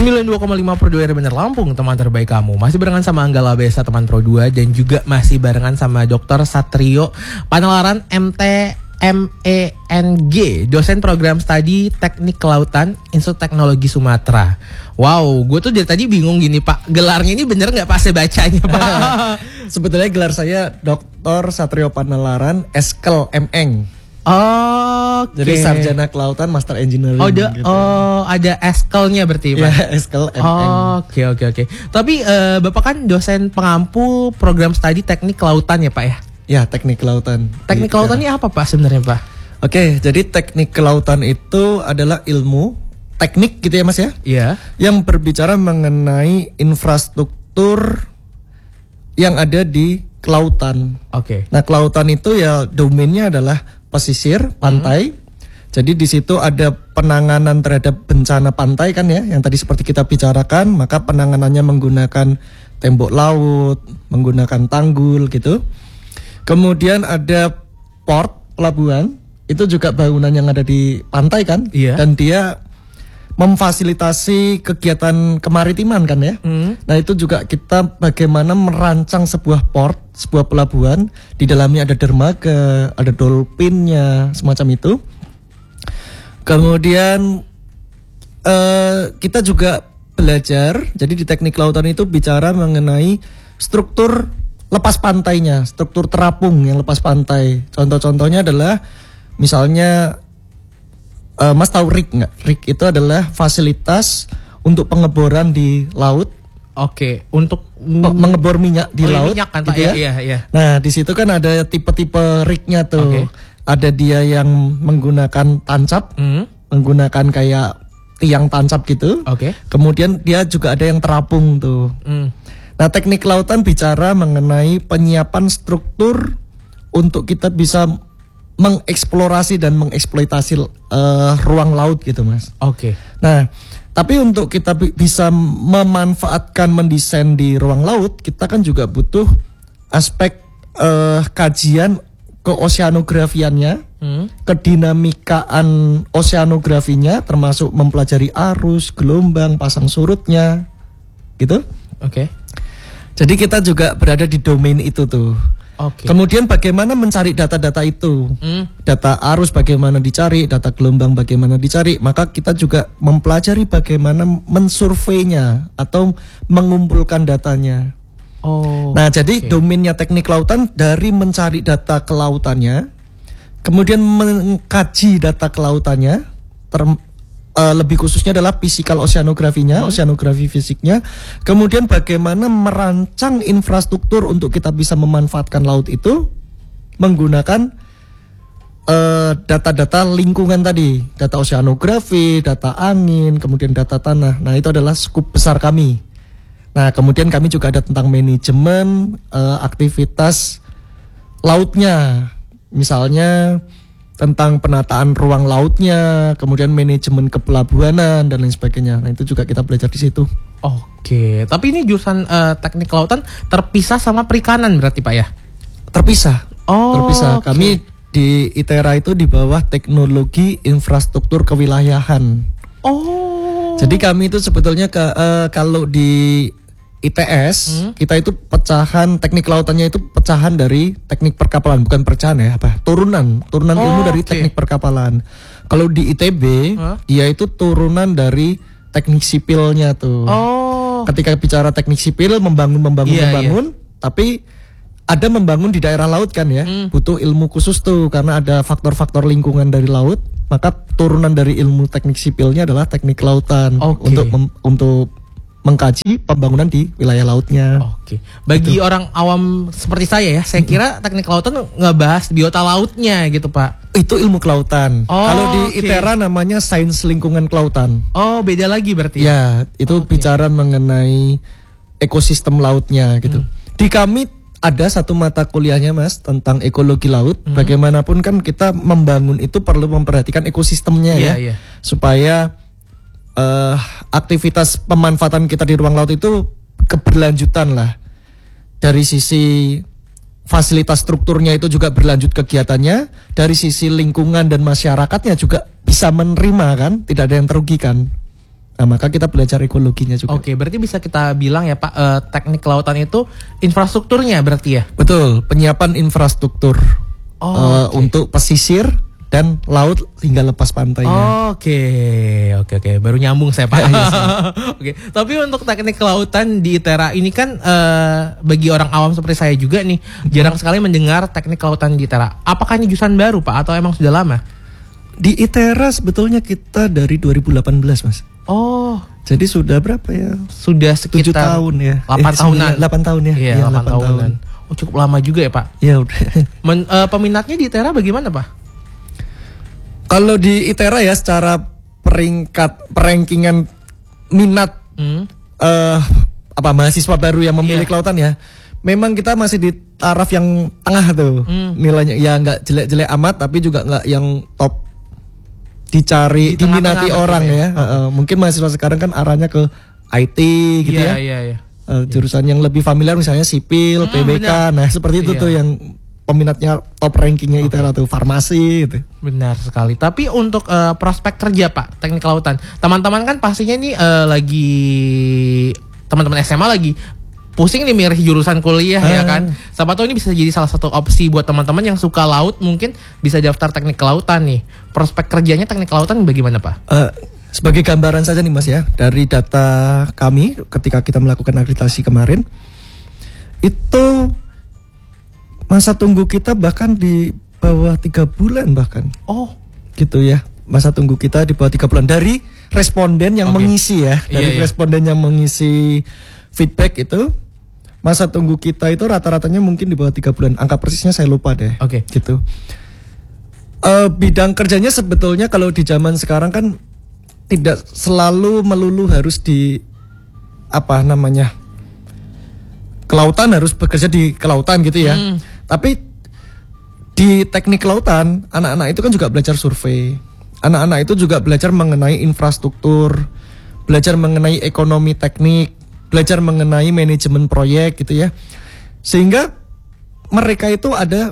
92,5 Pro 2 Bener Lampung, teman terbaik kamu. Masih barengan sama Anggala Besa, teman Pro 2. Dan juga masih barengan sama Dr. Satrio Panalaran, MT MENG, dosen program studi Teknik Kelautan Institut Teknologi Sumatera. Wow, gue tuh dari tadi bingung gini Pak, gelarnya ini bener nggak Pak saya bacanya Pak? Sebetulnya gelar saya Dr. Satrio Panalaran, Eskel MENG. Oh, jadi sarjana kelautan, master engineering. Oh, gitu. Ada eskelnya berarti Pak. Ya, eskel MENG. Oke. Tapi Bapak kan dosen pengampu program studi teknik kelautan ya Pak ya? Ya, teknik kelautan. Teknik kelautan ini apa Pak sebenarnya Pak? Oke, jadi teknik kelautan itu adalah ilmu teknik gitu ya Mas ya? Iya. Yang berbicara mengenai infrastruktur yang ada di kelautan. Oke. Nah, kelautan itu ya domainnya adalah pesisir, pantai. Jadi di situ ada penanganan terhadap bencana pantai kan ya, yang tadi seperti kita bicarakan, maka penanganannya menggunakan tembok laut, menggunakan tanggul gitu. Kemudian ada port, pelabuhan, itu juga bangunan yang ada di pantai kan, dan dia memfasilitasi kegiatan kemaritiman kan ya. Nah itu juga kita bagaimana merancang sebuah port, sebuah pelabuhan, di dalamnya ada dermaga, ada dolphinnya, semacam itu. Kemudian kita juga belajar, jadi di teknik kelautan itu bicara mengenai struktur lepas pantainya, struktur terapung yang lepas pantai. Contoh-contohnya adalah misalnya Mas tahu rig nggak? Rig itu adalah fasilitas untuk pengeboran di laut. Oke, untuk mengebor minyak di laut. Minyak kan, gitu Pak? Ya? Iya. Nah, di situ kan ada tipe-tipe rignya tuh. Okay. Ada dia yang menggunakan tancap, menggunakan kayak tiang tancap gitu. Oke. Kemudian dia juga ada yang terapung tuh. Nah, teknik kelautan bicara mengenai penyiapan struktur untuk kita bisa mengeksplorasi dan mengeksploitasi ruang laut gitu Mas. Oke. Nah, tapi untuk kita bisa memanfaatkan mendesain di ruang laut, kita kan juga butuh aspek kajian keoseanografiannya, kedinamikaan oseanografinya, termasuk mempelajari arus, gelombang, pasang surutnya, gitu. Oke. Jadi kita juga berada di domain itu tuh. Okay. Kemudian bagaimana mencari data-data itu, data arus bagaimana dicari, data gelombang bagaimana dicari, maka kita juga mempelajari bagaimana mensurveinya atau mengumpulkan datanya. Nah jadi domainnya teknik kelautan dari mencari data kelautannya, kemudian mengkaji data kelautannya, lebih khususnya adalah physical oceanografinya, oceanografi fisiknya. Kemudian bagaimana merancang infrastruktur untuk kita bisa memanfaatkan laut itu menggunakan data-data lingkungan tadi, data oceanografi, data angin, kemudian data tanah. Nah itu adalah skup besar kami. Nah kemudian kami juga ada tentang manajemen aktivitas lautnya, misalnya tentang penataan ruang lautnya, kemudian manajemen kepelabuhanan dan lain sebagainya. Nah itu juga kita belajar di situ. Oke, tapi ini jurusan teknik kelautan terpisah sama perikanan berarti Pak ya? Terpisah. Terpisah. Okay. Kami di ITERA itu di bawah teknologi infrastruktur kewilayahan. Jadi kami itu sebetulnya kalau di ITS kita itu pecahan teknik kelautannya itu pecahan dari teknik perkapalan, bukan pecahan ya, turunan ilmu dari teknik perkapalan. Kalau di ITB dia itu turunan dari teknik sipilnya tuh. Ketika bicara teknik sipil membangun, tapi ada membangun di daerah laut kan ya, butuh ilmu khusus tuh karena ada faktor-faktor lingkungan dari laut, maka turunan dari ilmu teknik sipilnya adalah teknik kelautan untuk mengkaji pembangunan di wilayah lautnya. Oke. Bagi orang awam seperti saya ya, saya kira teknik kelautan ngebahas biota lautnya gitu Pak. Itu ilmu kelautan. Kalau di ITERA namanya sains lingkungan kelautan. Beda lagi berarti. Ya, itu bicara mengenai ekosistem lautnya gitu. Di kami ada satu mata kuliahnya Mas tentang ekologi laut. Bagaimanapun kan kita membangun itu perlu memperhatikan ekosistemnya ya. Supaya aktivitas pemanfaatan kita di ruang laut itu keberlanjutan lah. Dari sisi fasilitas strukturnya itu juga berlanjut kegiatannya, dari sisi lingkungan dan masyarakatnya juga bisa menerima kan, tidak ada yang terugikan. Nah, maka kita belajar ekologinya juga. Oke, berarti bisa kita bilang ya Pak, teknik kelautan itu infrastrukturnya berarti ya? Betul, penyiapan infrastruktur untuk pesisir dan laut hingga lepas pantainya. Oke, baru nyambung saya Pak. Oke, tapi untuk teknik kelautan di ITERA ini kan bagi orang awam seperti saya juga nih jarang sekali mendengar teknik kelautan di ITERA. Apakah ini jurusan baru Pak atau emang sudah lama? Di ITERA sebetulnya kita dari 2018 Mas. Oh, jadi sudah berapa ya? Sudah sekitar 7 tahun ya. 8 tahunan. 8 tahun ya. Iya, 8 tahunan. Oh, cukup lama juga ya Pak. Ya udah. Peminatnya di ITERA bagaimana Pak? Kalau di ITERA ya secara perankingan minat mahasiswa baru yang memilih kelautan ya, memang kita masih di taraf yang tengah tuh nilainya, ya nggak jelek-jelek amat tapi juga nggak yang top dicari diminati orang ya. Mungkin mahasiswa sekarang kan arahnya ke IT gitu ya. Jurusan yang lebih familiar misalnya sipil, PBK, benar. Nah seperti itu tuh yang peminatnya top rankingnya ITERA tuh, farmasi gitu. Benar sekali. Tapi untuk prospek kerja Pak, teknik kelautan, teman-teman kan pastinya nih lagi teman-teman SMA lagi pusing nih milih jurusan kuliah ya kan. Siapa tahu ini bisa jadi salah satu opsi buat teman-teman yang suka laut, mungkin bisa daftar teknik kelautan nih. Prospek kerjanya teknik kelautan bagaimana Pak? Sebagai gambaran saja nih Mas ya, dari data kami ketika kita melakukan akreditasi kemarin, itu masa tunggu kita bahkan di bawah 3 bulan bahkan. Oh, gitu ya. Masa tunggu kita di bawah 3 bulan dari responden yang mengisi ya. Dari responden yang mengisi feedback itu, masa tunggu kita itu rata-ratanya mungkin di bawah 3 bulan. Angka persisnya saya lupa deh. Gitu. Bidang kerjanya sebetulnya kalau di zaman sekarang kan tidak selalu melulu harus di kelautan, harus bekerja di kelautan gitu ya. Tapi di teknik kelautan, anak-anak itu kan juga belajar survei. Anak-anak itu juga belajar mengenai infrastruktur, belajar mengenai ekonomi teknik, belajar mengenai manajemen proyek gitu ya. Sehingga mereka itu ada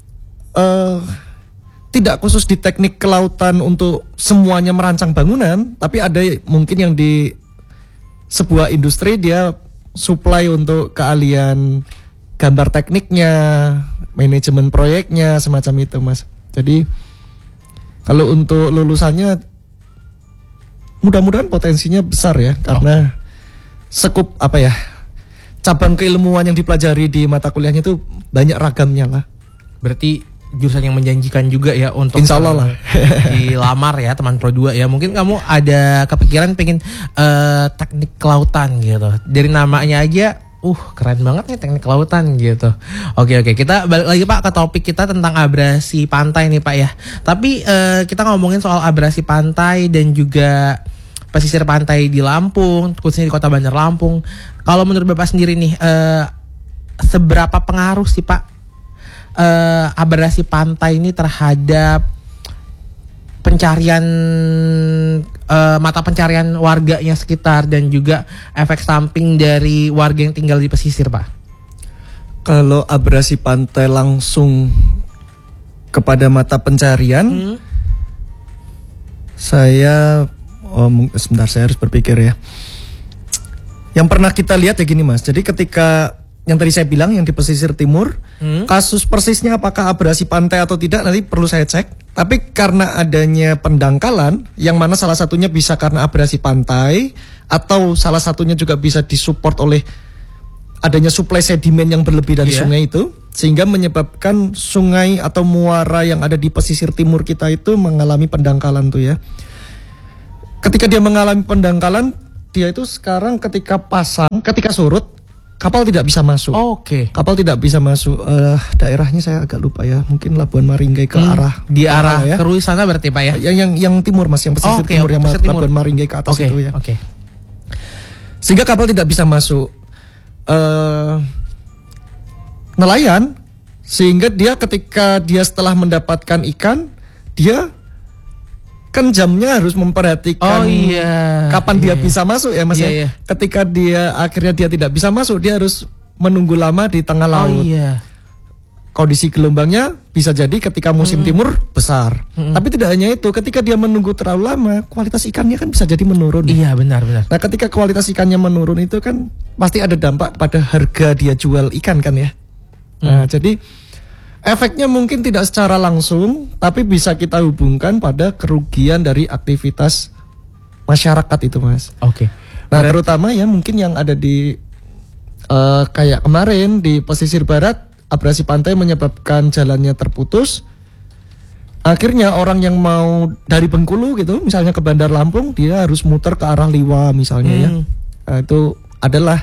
tidak khusus di teknik kelautan untuk semuanya merancang bangunan, tapi ada mungkin yang di sebuah industri dia supply untuk keahlian gambar tekniknya, manajemen proyeknya, semacam itu Mas. Jadi kalau untuk lulusannya mudah-mudahan potensinya besar ya, karena sekup cabang keilmuan yang dipelajari di mata kuliahnya itu banyak ragamnya lah. Berarti jurusan yang menjanjikan juga ya untuk Insya Allah lah dilamar ya teman Pro 2 ya. Mungkin kamu ada kepikiran pengen teknik kelautan gitu. Dari namanya aja keren banget nih teknik kelautan gitu. Oke, kita balik lagi Pak ke topik kita tentang abrasi pantai nih Pak ya. Tapi kita ngomongin soal abrasi pantai dan juga pesisir pantai di Lampung, khususnya di Kota Bandar Lampung. Kalau menurut Bapak sendiri nih, seberapa pengaruh sih Pak abrasi pantai ini terhadap pencarian mata pencarian warganya sekitar dan juga efek samping dari warga yang tinggal di pesisir Pak? Kalau abrasi pantai langsung kepada mata pencarian, saya sebentar, saya harus berpikir ya. Yang pernah kita lihat ya gini Mas, jadi ketika yang tadi saya bilang yang di pesisir timur, kasus persisnya apakah abrasi pantai atau tidak nanti perlu saya cek. Tapi karena adanya pendangkalan, yang mana salah satunya bisa karena abrasi pantai, atau salah satunya juga bisa disupport oleh adanya suplai sedimen yang berlebih dari sungai itu, sehingga menyebabkan sungai atau muara yang ada di pesisir timur kita itu mengalami pendangkalan tuh ya. Ketika dia mengalami pendangkalan, dia itu sekarang ketika surut, kapal tidak bisa masuk. Kapal tidak bisa masuk. Daerahnya saya agak lupa ya. Mungkin Labuan Maringgai ke arah ya. Ke sana berarti Pak ya. Yang timur Mas, yang pesisir timur yang Labuan Maringgai ke atas itu ya. Sehingga kapal tidak bisa masuk. Nelayan, sehingga dia ketika dia setelah mendapatkan ikan, dia kan jamnya harus memperhatikan kapan dia bisa masuk ya Mas ya. Ketika dia akhirnya dia tidak bisa masuk, dia harus menunggu lama di tengah laut. kondisi gelombangnya bisa jadi ketika musim timur besar. Tapi tidak hanya itu, ketika dia menunggu terlalu lama, kualitas ikannya kan bisa jadi menurun. Iya, benar-benar. Nah, ketika kualitas ikannya menurun itu kan pasti ada dampak pada harga dia jual ikan kan ya. Nah, jadi efeknya mungkin tidak secara langsung, tapi bisa kita hubungkan pada kerugian dari aktivitas masyarakat itu, Mas. Oke. Nah, terutama ya mungkin yang ada di kayak kemarin di pesisir barat, abrasi pantai menyebabkan jalannya terputus. Akhirnya orang yang mau dari Bengkulu gitu, misalnya ke Bandar Lampung, dia harus muter ke arah Liwa misalnya ya. Nah, itu adalah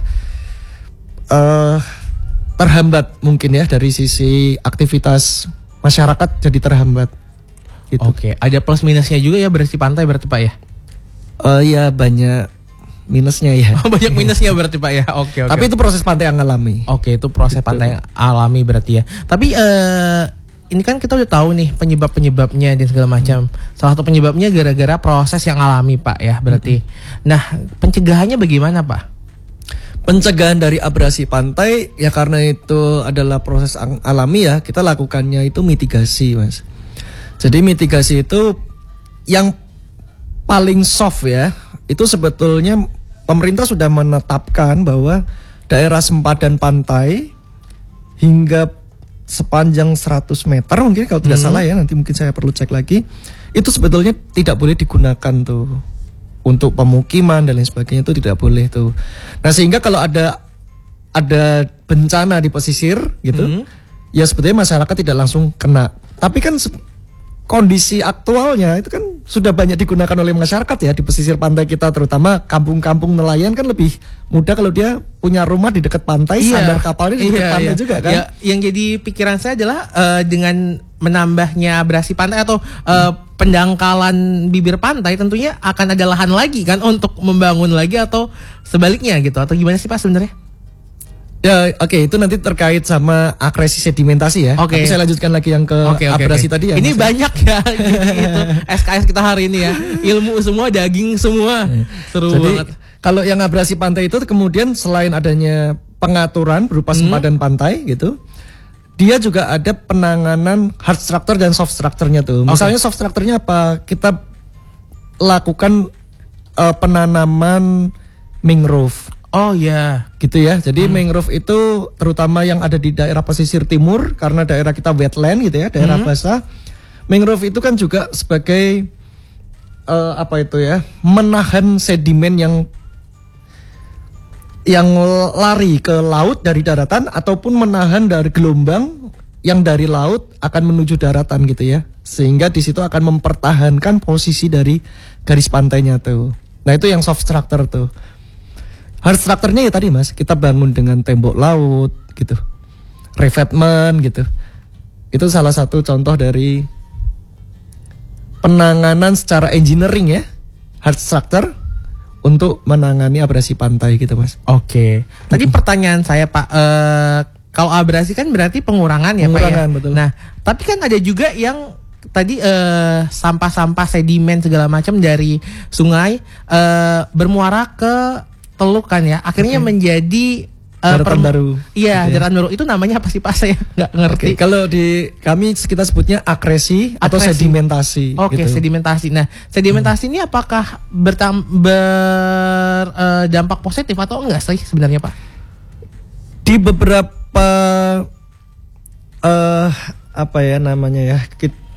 terhambat mungkin ya dari sisi aktivitas masyarakat jadi terhambat. Gitu. Oke, ada plus minusnya juga ya abrasi pantai berarti Pak ya? Ya banyak minusnya ya. Oh, banyak minusnya berarti Pak ya. Oke. Tapi itu proses pantai yang alami. Oke, itu proses pantai yang alami berarti ya. Tapi ini kan kita udah tahu nih penyebabnya dan segala macam. Salah satu penyebabnya gara-gara proses yang alami Pak ya berarti. Nah, pencegahannya bagaimana Pak? Pencegahan dari abrasi pantai ya karena itu adalah proses alami ya, kita lakukannya itu mitigasi, Mas. Jadi mitigasi itu yang paling soft ya. Itu sebetulnya pemerintah sudah menetapkan bahwa daerah sempadan pantai hingga sepanjang 100 meter mungkin kalau tidak salah ya, nanti mungkin saya perlu cek lagi. Itu sebetulnya tidak boleh digunakan tuh untuk pemukiman dan lain sebagainya, itu tidak boleh tuh. Nah, sehingga kalau ada bencana di pesisir gitu, ya sebetulnya masyarakat tidak langsung kena. Tapi kan kondisi aktualnya itu kan sudah banyak digunakan oleh masyarakat ya di pesisir pantai kita, terutama kampung-kampung nelayan kan lebih mudah kalau dia punya rumah di dekat pantai, sandar kapalnya di dekat pantai juga kan. Ya, yang jadi pikiran saya adalah dengan menambahnya abrasi pantai atau pendangkalan bibir pantai tentunya akan ada lahan lagi kan untuk membangun lagi atau sebaliknya gitu, atau gimana sih Pak sebenarnya? Ya, oke, itu nanti terkait sama akresi sedimentasi ya. Tapi saya lanjutkan lagi yang ke abrasi tadi ya. Ini banyak ya gitu, SKS kita hari ini ya. Ilmu semua, daging semua. Seru banget. Kalau yang abrasi pantai itu kemudian selain adanya pengaturan berupa sempadan pantai gitu, dia juga ada penanganan hard structure dan soft structure-nya tuh. Misalnya soft structure-nya apa? Kita lakukan penanaman mangrove. Oh ya, gitu ya. Jadi mangrove itu terutama yang ada di daerah pesisir timur, karena daerah kita wetland gitu ya, daerah basah. Mangrove itu kan juga sebagai apa itu ya, menahan sedimen yang lari ke laut dari daratan ataupun menahan dari gelombang yang dari laut akan menuju daratan gitu ya. Sehingga di situ akan mempertahankan posisi dari garis pantainya tuh. Nah, itu yang soft structure tuh. Hard structure-nya ya tadi Mas, kita bangun dengan tembok laut gitu, revetment gitu. Itu salah satu contoh dari penanganan secara engineering ya, hard structure untuk menangani abrasi pantai gitu Mas. Oke. Tadi pertanyaan saya Pak, kalau abrasi kan berarti pengurangan ya Pak ya. Betul. Nah, tapi kan ada juga yang tadi sampah-sampah sedimen segala macam dari sungai bermuara ke teluk kan ya, akhirnya menjadi daratan baru. Iya, daratan baru. Itu namanya apa sih Pak? Saya nggak ngerti. Kalau di kami kita sebutnya akresi atau sedimentasi. Oke, gitu. Sedimentasi. Nah, sedimentasi ini apakah berdampak positif atau enggak sih sebenarnya Pak? Di beberapa apa ya namanya ya,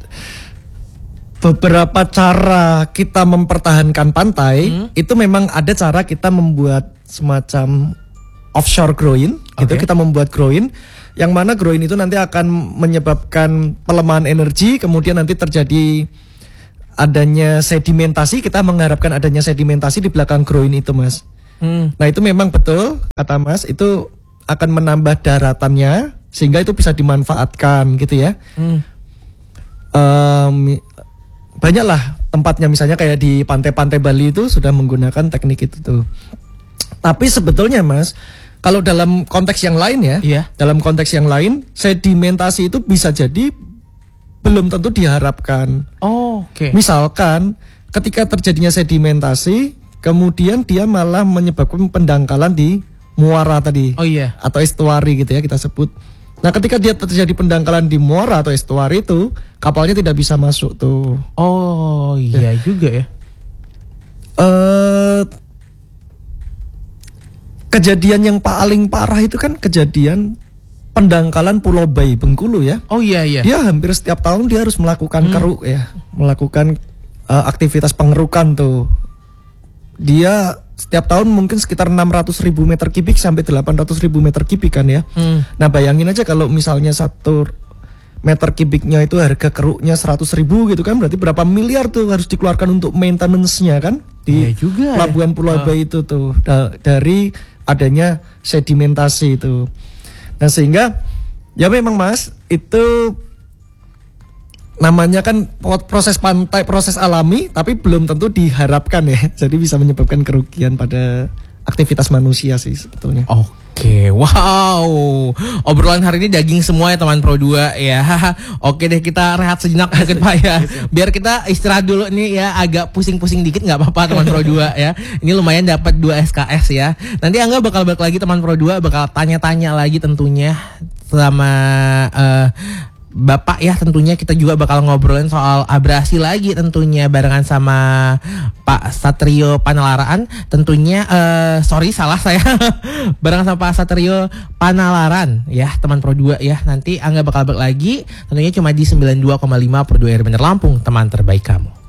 beberapa cara kita mempertahankan pantai itu memang ada cara kita membuat semacam offshore groin gitu. Kita membuat groin yang mana groin itu nanti akan menyebabkan pelemahan energi, kemudian nanti terjadi adanya sedimentasi. Kita mengharapkan adanya sedimentasi di belakang groin itu Mas. Nah, itu memang betul kata Mas, itu akan menambah daratannya sehingga itu bisa dimanfaatkan gitu ya. Banyaklah tempatnya, misalnya kayak di pantai-pantai Bali itu sudah menggunakan teknik itu tuh. Tapi sebetulnya Mas, kalau dalam konteks yang lain ya, dalam konteks yang lain, sedimentasi itu bisa jadi belum tentu diharapkan. Misalkan ketika terjadinya sedimentasi, kemudian dia malah menyebabkan pendangkalan di muara tadi, atau estuari gitu ya kita sebut. Nah, ketika dia terjadi pendangkalan di muara atau estuari itu, kapalnya tidak bisa masuk tuh. Oh, iya juga ya. Kejadian yang paling parah itu kan kejadian pendangkalan Pulau Bayi Bengkulu ya. Oh iya iya. Dia hampir setiap tahun dia harus melakukan keruk ya, melakukan aktivitas pengerukan tuh. Dia setiap tahun mungkin sekitar 600.000 meter kubik sampai 800.000 meter kubik kan ya. Nah, bayangin aja kalau misalnya 1 meter kubiknya itu harga keruknya 100.000 gitu kan, berarti berapa miliar tuh harus dikeluarkan untuk maintenance-nya kan di juga pelabuhan Pulau Bayi itu tuh dari adanya sedimentasi itu. Nah, sehingga ya memang Mas itu namanya kan proses pantai, proses alami, tapi belum tentu diharapkan ya. Jadi bisa menyebabkan kerugian pada aktivitas manusia sih sebetulnya. Oke, wow. Obrolan hari ini daging semua ya teman Pro 2 ya. Oke deh, kita rehat sejenak mungkin Pak ya. Biar kita istirahat dulu nih ya, agak pusing-pusing dikit nggak apa-apa teman Pro 2 ya. Ini lumayan dapat 2 SKS ya. Nanti Angga bakal balik lagi teman Pro 2, bakal tanya-tanya lagi tentunya sama Bapak ya, tentunya kita juga bakal ngobrolin soal abrasi lagi tentunya barengan sama Pak Satrio Panalaran. Tentunya sorry salah saya barengan sama Pak Satrio Panalaran ya teman Pro 2 ya. Nanti Angga bakal balik lagi tentunya cuma di 92,5 Pro 2 Air Bener Lampung, teman terbaik kamu.